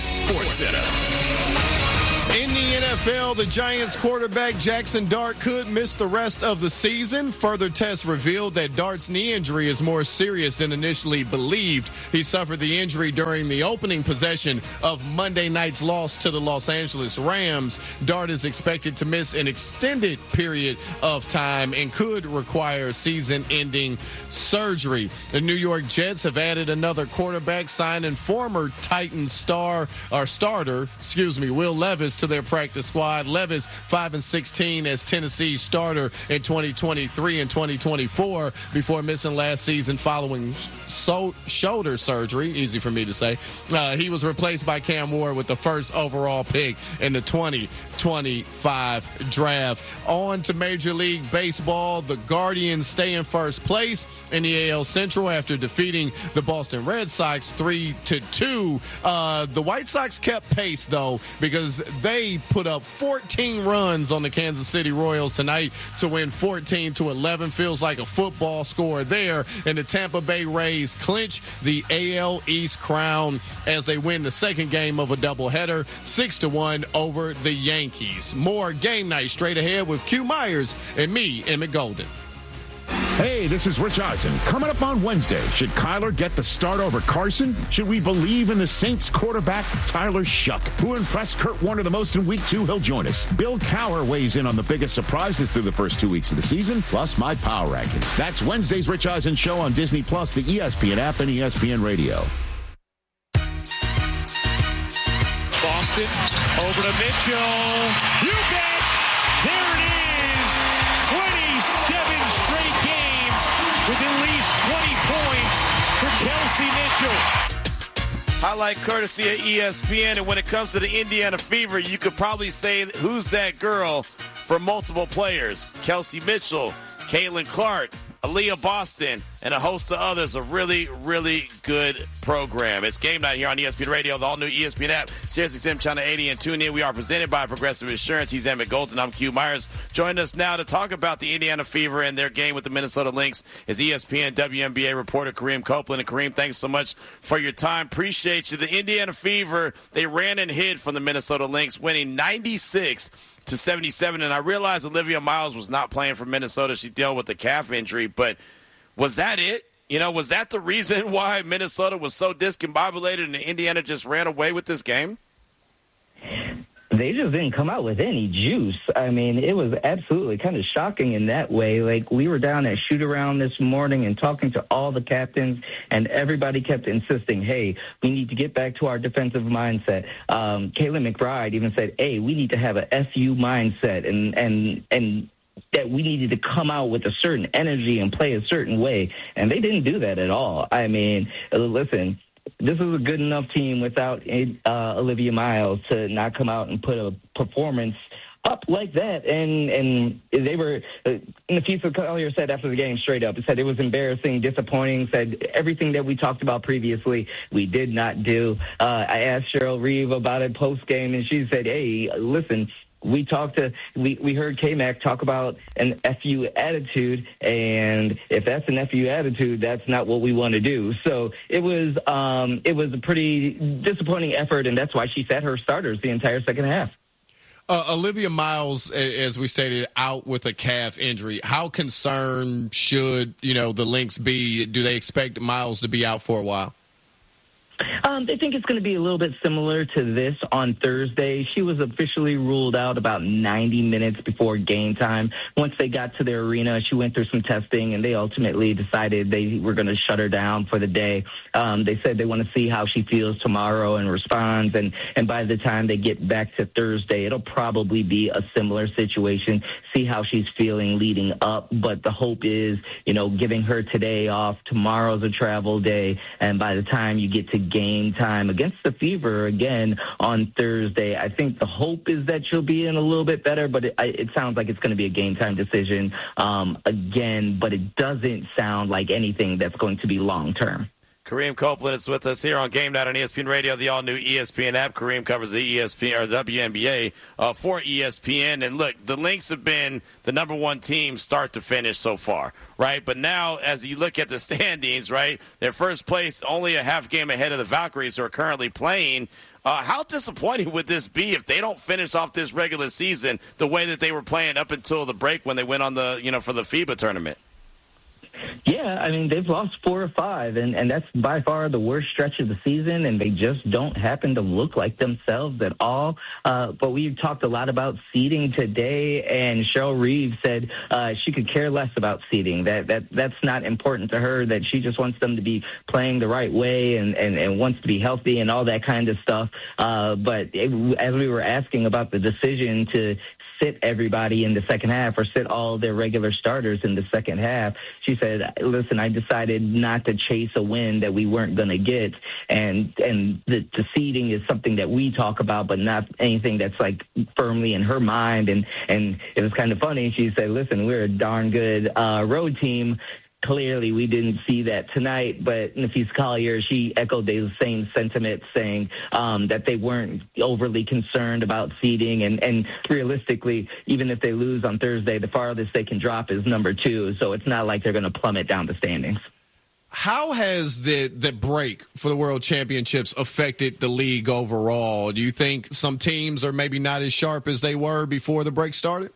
is SportsCenter. In the NFL, the Giants quarterback Jackson Dart could miss the rest of the season. Further tests revealed that Dart's knee injury is more serious than initially believed. He suffered the injury during the opening possession of Monday night's loss to the Los Angeles Rams. Dart is expected to miss an extended period of time and could require season-ending surgery. The New York Jets have added another quarterback, signing former Titans starter, Will Levis, to their practice squad. Levis, 5-16 as Tennessee starter in 2023 and 2024 before missing last season following shoulder surgery. Easy for me to say. He was replaced by Cam Ward with the first overall pick in the 2025 draft. On to Major League Baseball. The Guardians stay in first place in the AL Central after defeating the Boston Red Sox 3-2. The White Sox kept pace, though, because they put up 14 runs on the Kansas City Royals tonight to win 14-11. Feels like a football score there. And the Tampa Bay Rays clinch the AL East crown as they win the second game of a doubleheader, 6-1 over the Yankees. More Game Night straight ahead with Q Myers and me, Emmett Golden. Hey, this is Rich Eisen. Coming up on Wednesday, should Kyler get the start over Carson? Should we believe in the Saints quarterback, Tyler Shuck? Who impressed Kurt Warner the most in Week 2? He'll join us. Bill Cowher weighs in on the biggest surprises through the first 2 weeks of the season, plus my power rankings. That's Wednesday's Rich Eisen Show on Disney+, the ESPN app, and ESPN Radio. Boston, over to Mitchell. You bet! There it is! 27 straight games with at least 20 points for Kelsey Mitchell. Highlight courtesy of ESPN, and when it comes to the Indiana Fever, you could probably say who's that girl for multiple players. Kelsey Mitchell, Caitlin Clark, Aaliyah Boston, and a host of others. A really, really good program. It's Game Night here on ESPN Radio, the all-new ESPN app, SiriusXM Channel 80, and tune in. We are presented by Progressive Insurance. He's Emmett Golden. I'm Q Myers. Joining us now to talk about the Indiana Fever and their game with the Minnesota Lynx is ESPN WNBA reporter Kareem Copeland. And Kareem, thanks so much for your time. Appreciate you. The Indiana Fever, they ran and hid from the Minnesota Lynx, winning 96-77. And I realized Olivia Miles was not playing for Minnesota. She dealt with a calf injury, but was that it? You know, was that the reason why Minnesota was so discombobulated and Indiana just ran away with this game? They just didn't come out with any juice. I mean, it was absolutely kind of shocking in that way. Like, we were down at shoot-around this morning and talking to all the captains, and everybody kept insisting, hey, we need to get back to our defensive mindset. Kayla McBride even said, hey, we need to have a FU mindset, and that we needed to come out with a certain energy and play a certain way. And they didn't do that at all. I mean, listen, this is a good enough team without Olivia Miles to not come out and put a performance up like that. And they were, Nafisa Collier said after the game straight up, said it was embarrassing, disappointing, said everything that we talked about previously, we did not do. I asked Cheryl Reeve about it post-game, and she said, hey, listen, we heard K-Mac talk about an FU attitude, and if that's an FU attitude, that's not what we want to do. So it was a pretty disappointing effort, and that's why she sat her starters the entire second half. Olivia Miles, as we stated, out with a calf injury. How concerned should, the Lynx be? Do they expect Miles to be out for a while? They think it's going to be a little bit similar to this on Thursday. She was officially ruled out about 90 minutes before game time. Once they got to their arena, she went through some testing, and they ultimately decided they were going to shut her down for the day. They said they want to see how she feels tomorrow and responds, and by the time they get back to Thursday, it'll probably be a similar situation, see how she's feeling leading up. But the hope is, giving her today off, tomorrow's a travel day, and by the time you get to game time against the Fever again on Thursday, I think the hope is that she'll be in a little bit better, but it sounds like it's going to be a game time decision again, but it doesn't sound like anything that's going to be long term. Kareem Copeland is with us here on Game Night on ESPN Radio, the all-new ESPN app. Kareem covers the ESPN or WNBA for ESPN. And look, the Lynx have been the number one team start to finish so far, right? But now, as you look at the standings, right, their first place only a half game ahead of the Valkyries, who are currently playing. How disappointing would this be if they don't finish off this regular season the way that they were playing up until the break when they went on the, for the FIBA tournament? Yeah, I mean, they've lost 4 or 5, and that's by far the worst stretch of the season, and they just don't happen to look like themselves at all. But we talked a lot about seeding today, and Cheryl Reeves said she could care less about seeding. That's not important to her, that she just wants them to be playing the right way and wants to be healthy and all that kind of stuff. But as we were asking about the decision to sit everybody in the second half or sit all their regular starters in the second half, she said, listen, I decided not to chase a win that we weren't going to get. And the seeding is something that we talk about, but not anything that's like firmly in her mind. And it was kind of funny. She said, listen, we're a darn good road team. Clearly, we didn't see that tonight, but Nafisa Collier, she echoed the same sentiment, saying that they weren't overly concerned about seeding. And realistically, even if they lose on Thursday, the farthest they can drop is number 2. So it's not like they're going to plummet down the standings. How has the break for the World Championships affected the league overall? Do you think some teams are maybe not as sharp as they were before the break started?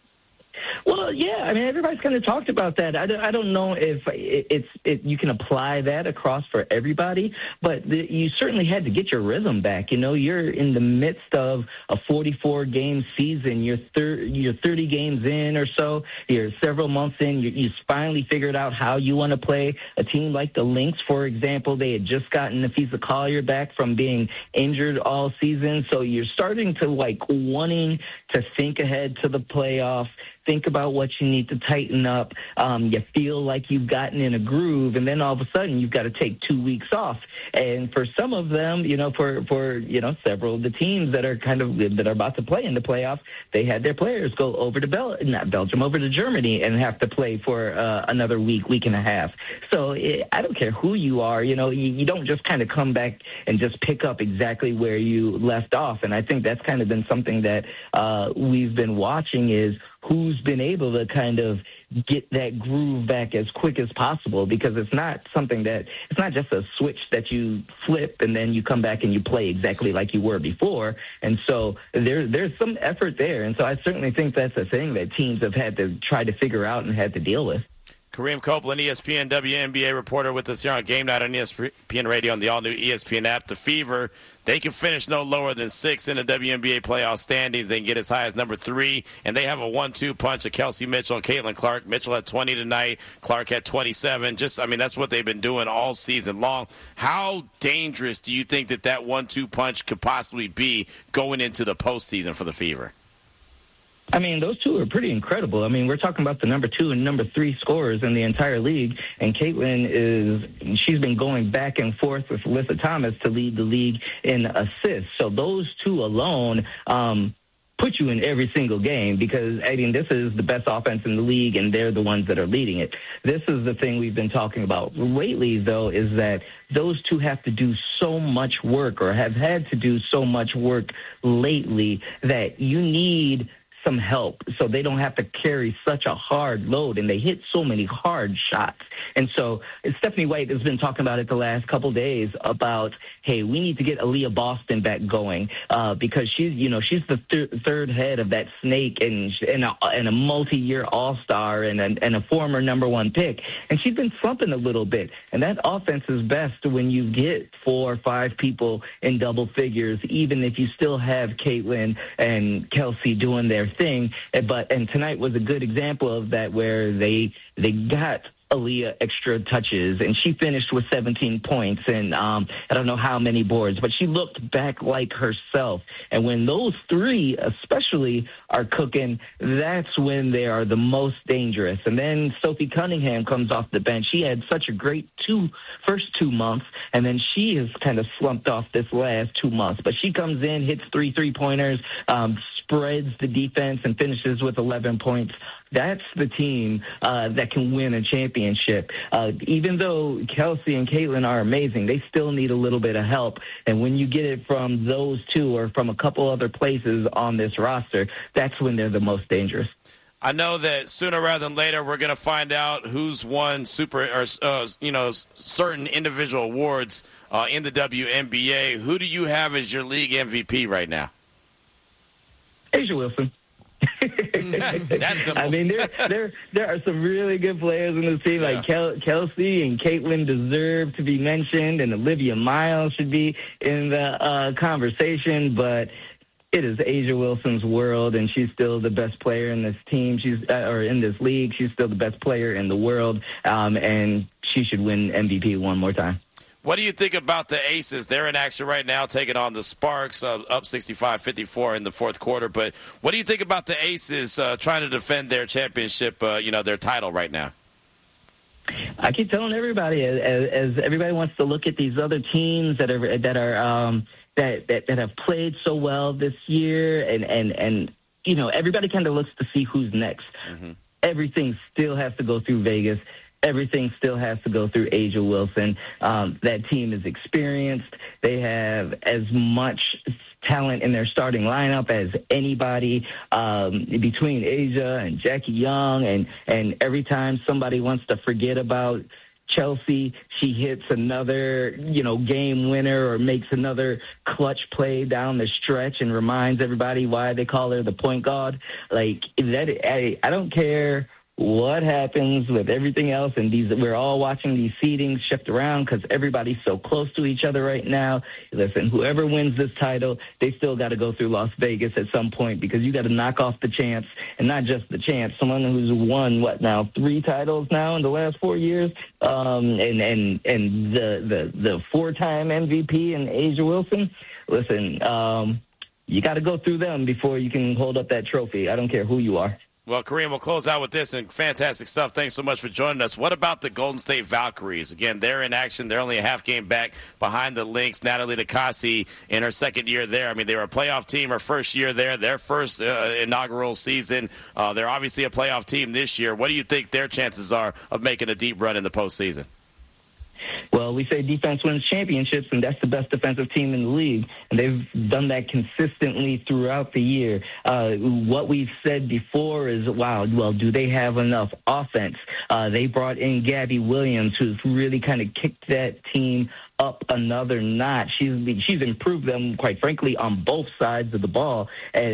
Well, yeah, I mean, everybody's kind of talked about that. I don't know if you can apply that across for everybody, but you certainly had to get your rhythm back. You're in the midst of a 44-game season. You're 30 games in or so. You're several months in. You finally figured out how you want to play. A team like the Lynx, for example, they had just gotten Nafisa Collier back from being injured all season, so you're starting to, wanting to think ahead to the playoffs. Think about what you need to tighten up. You feel like you've gotten in a groove, and then all of a sudden you've got to take 2 weeks off. And for some of them, for several of the teams that are about to play in the playoffs, they had their players go over to over to Germany and have to play for another week and a half. So I don't care who you are. You don't just kind of come back and just pick up exactly where you left off. And I think that's kind of been something that we've been watching, is who's been able to kind of get that groove back as quick as possible, because it's not just a switch that you flip and then you come back and you play exactly like you were before. And so there's some effort there. And so I certainly think that's a thing that teams have had to try to figure out and had to deal with. Kareem Copeland, ESPN WNBA reporter, with us here on Game Night on ESPN Radio on the all-new ESPN app. The Fever, they can finish no lower than 6 in the WNBA playoff standings. They can get as high as number 3, and they have a 1-2 punch of Kelsey Mitchell and Caitlin Clark. Mitchell had 20 tonight. Clark had 27. That's what they've been doing all season long. How dangerous do you think that 1-2 punch could possibly be going into the postseason for the Fever? I mean, those two are pretty incredible. I mean, we're talking about the number 2 and number 3 scorers in the entire league, and Caitlin she's been going back and forth with Alyssa Thomas to lead the league in assists. So those two alone put you in every single game, because, I mean, this is the best offense in the league, and they're the ones that are leading it. This is the thing we've been talking about lately, though, is that those two have to do so much work, or have had to do so much work lately, that you need some help so they don't have to carry such a hard load, and they hit so many hard shots. And so Stephanie White has been talking about it the last couple of days about, hey, we need to get Aaliyah Boston back going, because she's the third head of that snake, and a multi-year all-star and a former number 1 pick. And she's been slumping a little bit. And that offense is best when you get 4 or 5 people in double figures, even if you still have Caitlin and Kelsey doing their thing. And tonight was a good example of that, where they got Aaliyah extra touches, and she finished with 17 points and I don't know how many boards, but she looked back like herself. And when those 3 especially are cooking, that's when they are the most dangerous. And then Sophie Cunningham comes off the bench. She had such a great first 2 months, and then she has kind of slumped off this last 2 months. But she comes in, hits 3 3-pointers, spreads the defense and finishes with 11 points, that's the team that can win a championship. Even though Kelsey and Caitlin are amazing, they still need a little bit of help. And when you get it from those two or from a couple other places on this roster, that's when they're the most dangerous. I know that sooner rather than later we're going to find out who's won certain individual awards in the WNBA. Who do you have as your league MVP right now? A'ja Wilson. That's simple. I mean, there are some really good players in this team. Like Kelsey and Caitlin deserve to be mentioned, and Olivia Miles should be in the conversation. But it is A'ja Wilson's world, and she's still the best player in this team. Or in this league. She's still the best player in the world, and she should win MVP one more time. What do you think about the Aces? They're in action right now, taking on the Sparks, up 65-54 in the fourth quarter. But what do you think about the Aces trying to defend their championship, their title right now? I keep telling everybody, as everybody wants to look at these other teams that have played so well this year, and everybody kind of looks to see who's next. Mm-hmm. Everything still has to go through Vegas. Everything still has to go through A'ja Wilson. That team is experienced. They have as much talent in their starting lineup as anybody between A'ja and Jackie Young. And every time somebody wants to forget about Chelsea, she hits another, game winner or makes another clutch play down the stretch and reminds everybody why they call her the point guard. Like that, I don't care what happens with everything else, and we're all watching these seedings shift around because everybody's so close to each other right now. Listen, whoever wins this title, they still got to go through Las Vegas at some point, because you got to knock off the champs, and not just the champs, someone who's won 3 titles now in the last 4 years, and the 4-time MVP in A'ja Wilson. Listen, you got to go through them before you can hold up that trophy. I don't care who you are. Well, Kareem, we'll close out with this, and fantastic stuff. Thanks so much for joining us. What about the Golden State Valkyries? Again, they're in action. They're only a half game back behind the Lynx. Natalie Nakasi in her second year there. I mean, they were a playoff team her first year there, their first inaugural season. They're obviously a playoff team this year. What do you think their chances are of making a deep run in the postseason? Well, we say defense wins championships, and that's the best defensive team in the league, and they've done that consistently throughout the year. What we've said before is, do they have enough offense? They brought in Gabby Williams, who's really kind of kicked that team up another notch. She's improved them, quite frankly, on both sides of the ball,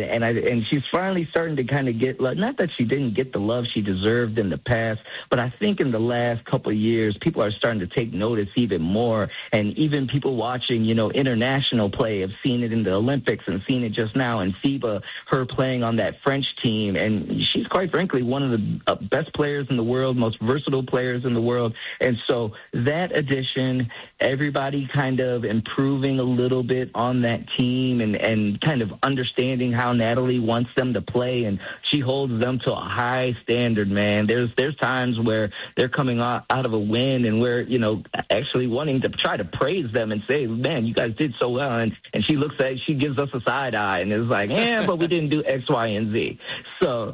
and she's finally starting to kind of get, not that she didn't get the love she deserved in the past, but I think in the last couple of years, people are starting to take notice even more, and even people watching, international play have seen it in the Olympics and seen it just now in FIBA, her playing on that French team, and she's quite frankly one of the best players in the world, most versatile players in the world, and so that addition, everybody kind of improving a little bit on that team and kind of understanding how Natalie wants them to play, and she holds them to a high standard, man. There's times where they're coming out of a win and we're, actually wanting to try to praise them and say, man, you guys did so well, and she gives us a side eye and is like, but we didn't do X, Y, and Z. So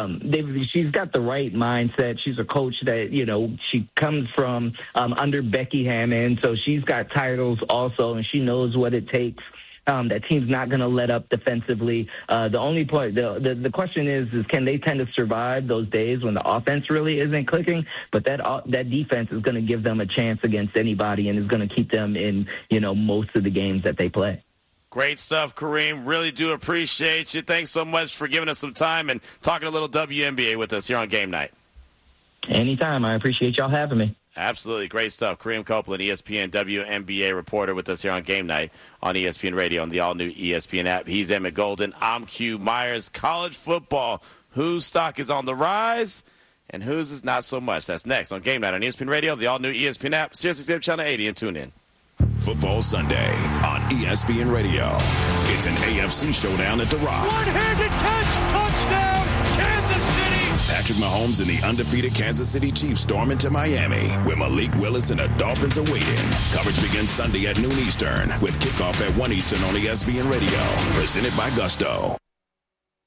she's got the right mindset. She's a coach that, she comes from under Becky Hammond, so she's got titles also, and she knows what it takes. That team's not going to let up defensively. The only point, the question is can they tend to survive those days when the offense really isn't clicking? But that defense is going to give them a chance against anybody, and is going to keep them in, most of the games that they play. Great stuff, Kareem. Really do appreciate you. Thanks so much for giving us some time and talking a little WNBA with us here on Game Night. Anytime. I appreciate y'all having me. Absolutely. Great stuff. Kareem Copeland, ESPN WNBA reporter with us here on Game Night on ESPN Radio on the all-new ESPN app. He's Emmett Golden. I'm Q Myers. College football. Whose stock is on the rise and whose is not so much? That's next on Game Night on ESPN Radio, the all-new ESPN app, SiriusXM Channel 80, and tune in. Football Sunday on ESPN Radio. It's an AFC showdown at The Rock. One-handed catch. Touchdown. Kansas City. Patrick Mahomes and the undefeated Kansas City Chiefs storm into Miami, where Malik Willis and the Dolphins are waiting. Coverage begins Sunday at noon Eastern, with kickoff at 1 Eastern on ESPN Radio. Presented by Gusto.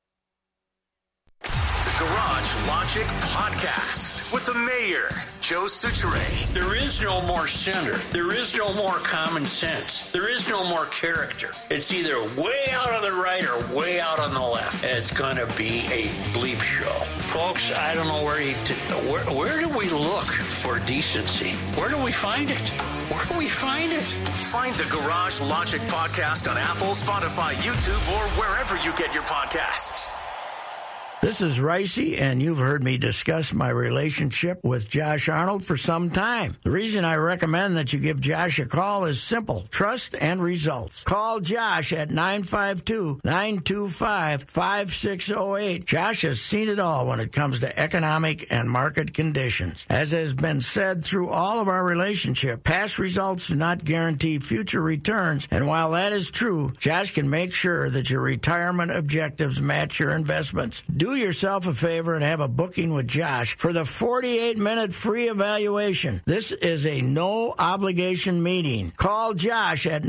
Logic Podcast with the mayor, Joe Soucheray. There is no more center. There is no more common sense. There is no more character. It's either way out on the right or way out on the left. And it's going to be a bleep show. Folks, I don't know where do we look for decency? Where do we find it? Where do we find it? Find the Garage Logic Podcast on Apple, Spotify, YouTube, or wherever you get your podcasts. This is Ricey, and you've heard me discuss my relationship with Josh Arnold for some time. The reason I recommend that you give Josh a call is simple: trust and results. Call Josh at 952-925-5608. Josh has seen it all when it comes to economic and market conditions. As has been said through all of our relationship, past results do not guarantee future returns, and while that is true, Josh can make sure that your retirement objectives match your investments. Do yourself a favor and have a booking with Josh for the 48-minute free evaluation. This is a no-obligation meeting. Call Josh at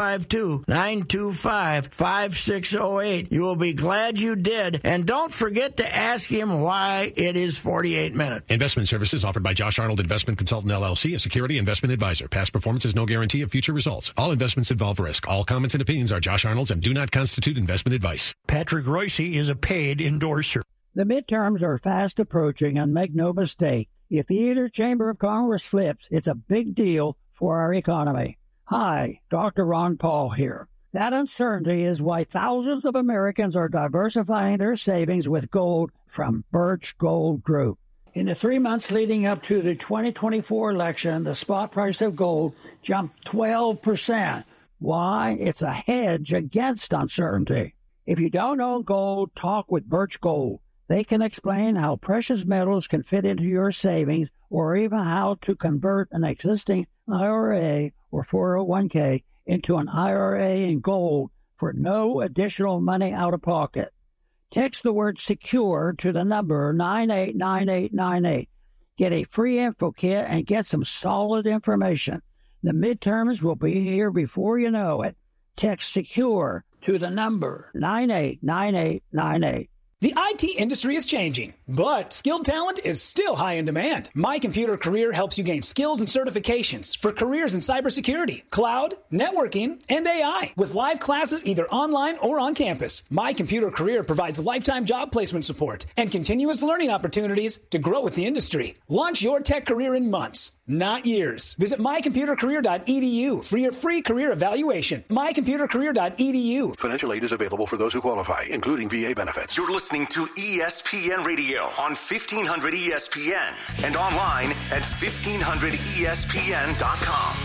952-925-5608. You will be glad you did, and don't forget to ask him why it is 48 minutes. Investment services offered by Josh Arnold Investment Consultant, LLC, a security investment advisor. Past performance is no guarantee of future results. All investments involve risk. All comments and opinions are Josh Arnold's and do not constitute investment advice. Patrick Royce is a paid endorser. The midterms are fast approaching, and make no mistake, if either chamber of Congress flips, it's a big deal for our economy. Hi, Dr. Ron Paul here. That uncertainty is why thousands of Americans are diversifying their savings with gold from Birch Gold Group. In the 3 months leading up to the 2024 election, the spot price of gold jumped 12%. Why? It's a hedge against uncertainty. If you don't own gold, talk with Birch Gold. They can explain how precious metals can fit into your savings, or even how to convert an existing IRA or 401k into an IRA in gold for no additional money out of pocket. Text the word SECURE to the number 989898. Get a free info kit and get some solid information. The midterms will be here before you know it. Text SECURE to the number 989898. The IT industry is changing, but skilled talent is still high in demand. My Computer Career helps you gain skills and certifications for careers in cybersecurity, cloud, networking, and AI. With live classes either online or on campus, My Computer Career provides lifetime job placement support and continuous learning opportunities to grow with the industry. Launch your tech career in months, not years. Visit mycomputercareer.edu for your free career evaluation. mycomputercareer.edu. Financial aid is available for those who qualify, including VA benefits. You're listening to ESPN Radio on 1500 ESPN and online at 1500ESPN.com.